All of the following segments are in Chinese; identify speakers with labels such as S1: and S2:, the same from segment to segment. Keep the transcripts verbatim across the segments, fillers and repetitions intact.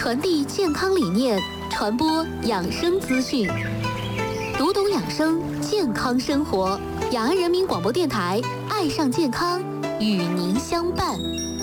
S1: 传递健康理念，传播养生资讯，读懂养生，健康生活。雅安人民广播电台，爱上健康，与您相伴。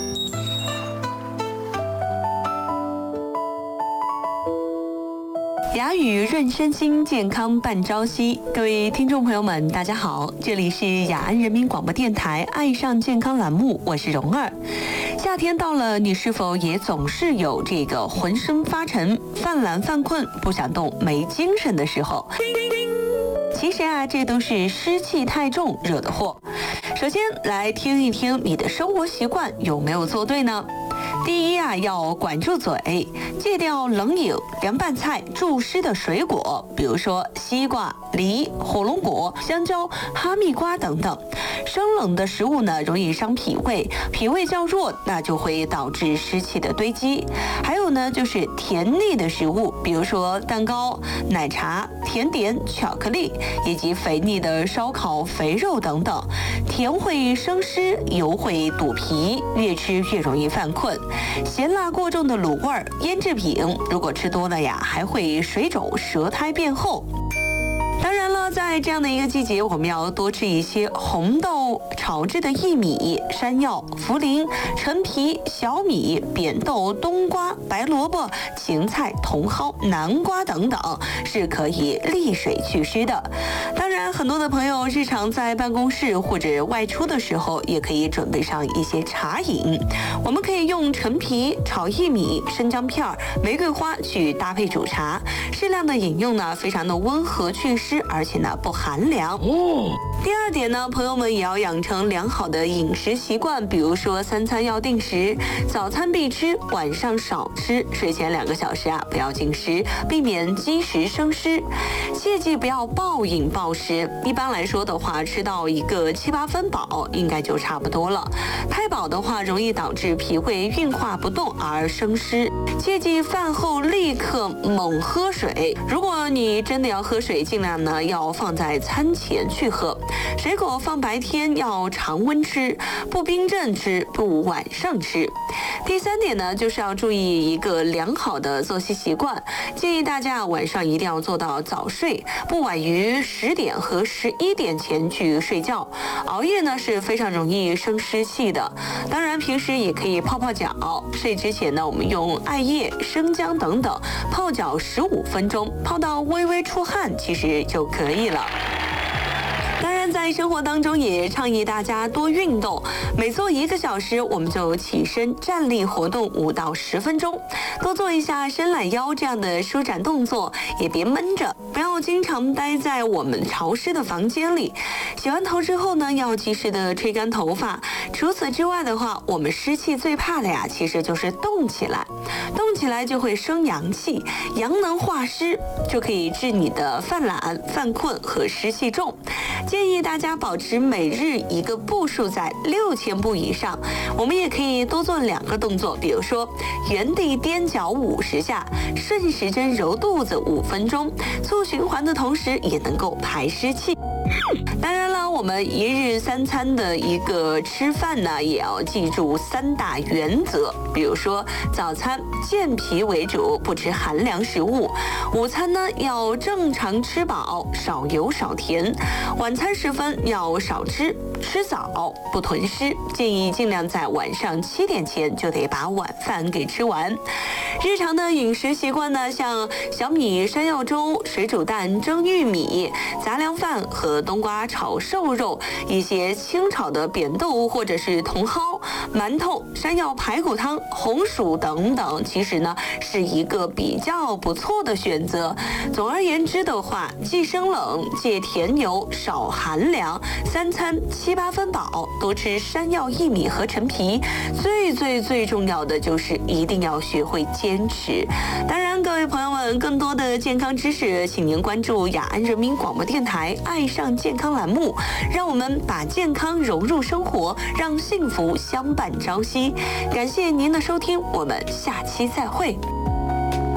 S2: 雅语润身心，健康伴朝夕。各位听众朋友们，大家好，这里是雅安人民广播电台爱上健康栏目，我是蓉儿。夏天到了，你是否也总是有这个浑身发沉、犯懒犯困、不想动、没精神的时候？其实啊，这都是湿气太重惹的祸。首先来听一听你的生活习惯有没有做对呢？第一啊，要管住嘴，戒掉冷饮、凉拌菜、助湿的水果，比如说西瓜、梨、火龙果、香蕉、哈密瓜等等。生冷的食物呢，容易伤脾胃，脾胃较弱，那就会导致湿气的堆积。还有呢，就是甜腻的食物，比如说蛋糕、奶茶、甜点、巧克力，以及肥腻的烧烤、肥肉等等。甜会生湿，油会堵脾，越吃越容易犯困。咸辣过重的卤味、腌制品，如果吃多了呀，还会水肿、舌苔变厚。当然了，在这样的一个季节，我们要多吃一些红豆炒制的薏米、山药、茯苓、陈皮、小米、扁豆、冬瓜、白萝卜、芹菜、茼蒿、南瓜等等，是可以利水祛湿的。当然，很多的朋友日常在办公室或者外出的时候，也可以准备上一些茶饮。我们可以用陈皮、炒薏米、生姜片、玫瑰花去搭配煮茶，适量的饮用呢，非常的温和祛湿，而且呢不寒凉。哦。第二点呢，朋友们也要养成良好的饮食习惯，比如说三餐要定时，早餐必吃，晚上少吃，睡前两个小时啊不要进食，避免积食生湿。切记不要暴饮暴食，一般来说的话，吃到一个七八分饱应该就差不多了。太饱的话，容易导致脾胃运化不动而生湿。切记饭后立刻猛喝水，如果你真的要喝水，尽量呢要放在餐前去喝。水果放白天要常温吃，不冰镇吃，不晚上吃。第三点呢，就是要注意一个良好的作息习惯，建议大家晚上一定要做到早睡，不晚于十点和十一点前去睡觉。熬夜呢是非常容易生湿气的，当然平时也可以泡泡脚。睡之前呢，我们用艾叶、生姜等等泡脚十五分钟，泡到微微出汗，其实就可以了。当然，在生活当中也倡议大家多运动，每做一个小时，我们就起身站立活动五到十分钟，多做一下伸懒腰这样的舒展动作，也别闷着，不要经常待在我们潮湿的房间里。洗完头之后呢，要及时的吹干头发。除此之外的话，我们湿气最怕的呀，其实就是动起来，动起来就会生阳气，阳能化湿，就可以治你的犯懒、犯困和湿气重。建议大家保持每日一个步数在六千步以上。我们也可以多做两个动作，比如说原地踮脚五十下，顺时针揉肚子五分钟，促循环的同时也能够排湿气。当然了，我们一日三餐的一个吃饭呢，也要记住三大原则，比如说早餐健脾为主，不吃寒凉食物；午餐呢要正常吃饱，少油少甜；晚餐时分要少吃，吃早不囤湿，建议尽量在晚上七点前就得把晚饭给吃完。日常的饮食习惯呢，像小米山药粥、水煮蛋蒸玉米、杂粮饭和冬瓜炒瘦肉，一些清炒的扁豆或者是茼蒿、馒头、山药排骨汤、红薯等等，其实呢是一个比较不错的选择。总而言之的话，忌生冷，戒甜油，少寒凉，三餐七八分饱，多吃山药、薏米和陈皮。最最最重要的就是一定要学会坚持。当然，各位朋友们，更多的健康知识，请您关注雅安人民广播电台爱上健康栏目，让我们把健康融入生活，让幸福相伴朝夕。感谢您的收听，我们下期再会。